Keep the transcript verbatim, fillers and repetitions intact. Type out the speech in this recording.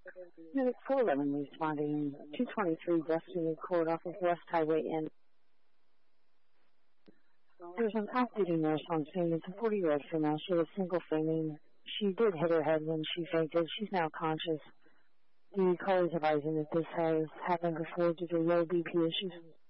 Unit four eleven responding two twenty-three Destiny Court off of West Highway N. There's an off-duty nurse on scene. It's a forty-year-old female. She had a single fainting. She did hit her head when she fainted. She's now conscious. The call is advising that this has happened before due to low B P issues.